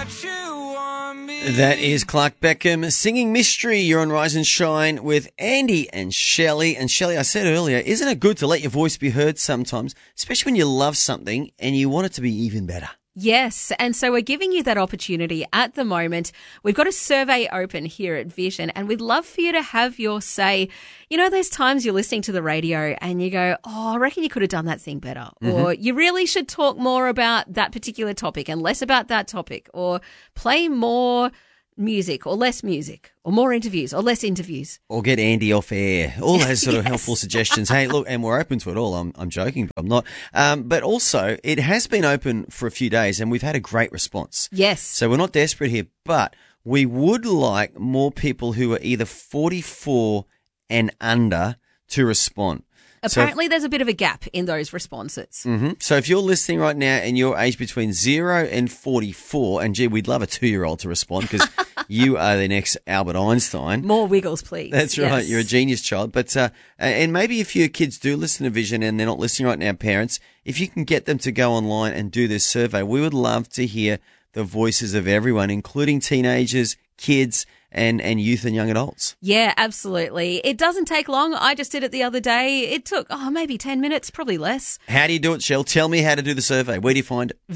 That is Clark Beckham singing Mystery. You're on Rise and Shine with Andy and Shelley. And Shelley, I said earlier, isn't it good to let your voice be heard sometimes, especially when you love something and you want it to be even better? Yes, and so we're giving you that opportunity at the moment. We've got a survey open here at Vision, and we'd love for you to have your say. You know, there's times you're listening to the radio and you go, oh, I reckon you could have done that thing better. Mm-hmm. Or you really should talk more about that particular topic and less about that topic. Or play more music or less music, or more interviews or less interviews. Or get Andy off air. All those sort of helpful suggestions. Hey, look, and we're open to it all. I'm joking, but I'm not. But also, it has been open for a few days and we've had a great response. Yes. So we're not desperate here, but we would like more people who are either 44 and under to respond. Apparently, there's a bit of a gap in those responses. Mm-hmm. So if you're listening right now and you're aged between 0 and 44, and gee, we'd love a 2-year-old to respond because you are the next Albert Einstein. More wiggles, please. That's right. Yes. You're a genius child. But and maybe if your kids do listen to Vision and they're not listening right now, parents, if you can get them to go online and do this survey, we would love to hear the voices of everyone, including teenagers, kids, and youth and young adults. Yeah, absolutely. It doesn't take long. I just did it the other day. It took, maybe 10 minutes, probably less. How do you do it, Shell? Tell me how to do the survey. Where do you find it?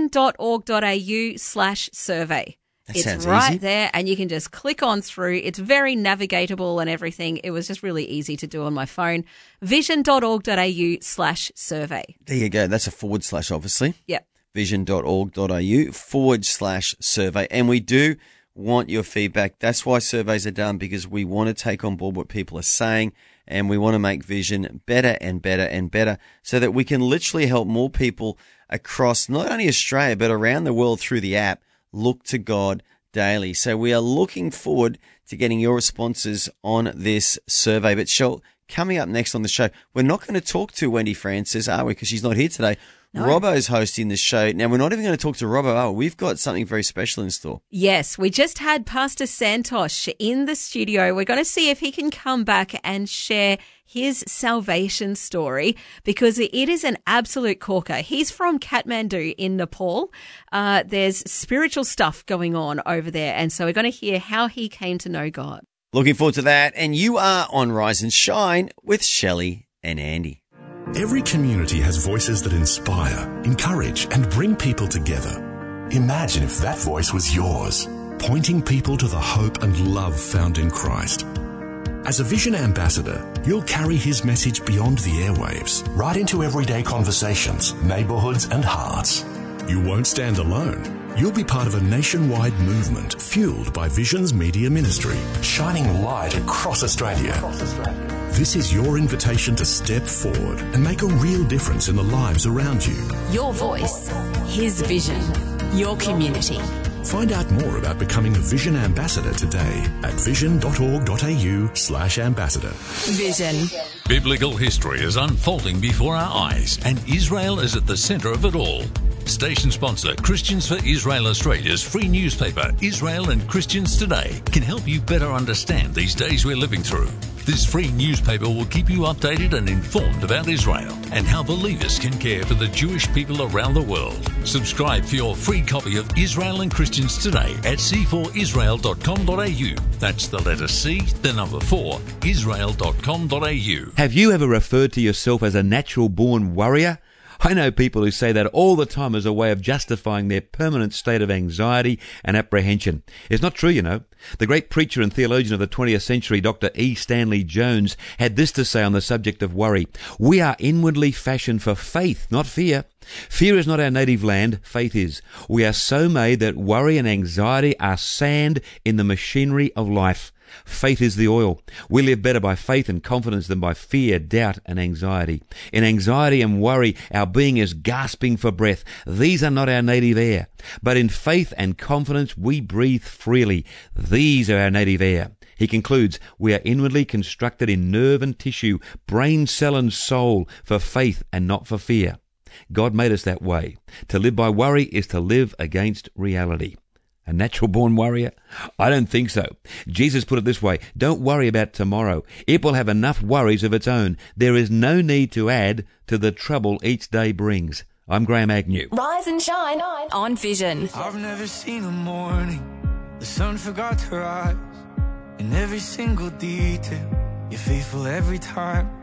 vision.org.au/survey. It's right there, and you can just click on through. It's very navigatable and everything. It was just really easy to do on my phone. vision.org.au/survey. There you go. That's a / obviously. Yep. vision.org.au /survey. And we do want your feedback. That's why surveys are done, because we want to take on board what people are saying, and we want to make Vision better and better and better so that we can literally help more people across not only Australia but around the world through the app look to God daily. So we are looking forward to getting your responses on this survey. But Shell, coming up next on the show, we're not going to talk to Wendy Francis, are we? Because she's not here today. No. Robbo's hosting the show. Now, we're not even going to talk to Robbo, are we? We've got something very special in store. Yes, we just had Pastor Santosh in the studio. We're going to see if he can come back and share his salvation story, because it is an absolute corker. He's from Kathmandu in Nepal. There's spiritual stuff going on over there, and so we're going to hear how he came to know God. Looking forward to that. And you are on Rise and Shine with Shelley and Andy. Every community has voices that inspire, encourage, and bring people together. Imagine if that voice was yours, pointing people to the hope and love found in Christ. As a Vision ambassador, you'll carry his message beyond the airwaves, right into everyday conversations, neighbourhoods, and hearts. You won't stand alone. You'll be part of a nationwide movement fueled by Vision's media ministry, shining light across Australia. This is your invitation to step forward and make a real difference in the lives around you. Your voice, his vision, your community. Find out more about becoming a Vision ambassador today at vision.org.au/ambassador. Vision. Biblical history is unfolding before our eyes, and Israel is at the centre of it all. Station sponsor Christians for Israel Australia's free newspaper, Israel and Christians Today, can help you better understand these days we're living through. This free newspaper will keep you updated and informed about Israel and how believers can care for the Jewish people around the world. Subscribe for your free copy of Israel and Christians Today at c4israel.com.au. That's the letter C, the number 4, israel.com.au. Have you ever referred to yourself as a natural-born warrior? I know people who say that all the time as a way of justifying their permanent state of anxiety and apprehension. It's not true, you know. The great preacher and theologian of the 20th century, Dr. E. Stanley Jones, had this to say on the subject of worry. We are inwardly fashioned for faith, not fear. Fear is not our native land, faith is. We are so made that worry and anxiety are sand in the machinery of life. Faith is the oil. We live better by faith and confidence than by fear, doubt, and anxiety. In anxiety and worry, our being is gasping for breath. These are not our native air. But in faith and confidence, we breathe freely. These are our native air. He concludes, we are inwardly constructed in nerve and tissue, brain, cell, and soul for faith and not for fear. God made us that way. To live by worry is to live against reality. A natural-born warrior? I don't think so. Jesus put it this way, don't worry about tomorrow. It will have enough worries of its own. There is no need to add to the trouble each day brings. I'm Graham Agnew. Rise and shine on Vision. I've never seen a morning the sun forgot to rise. In every single detail, you're faithful every time.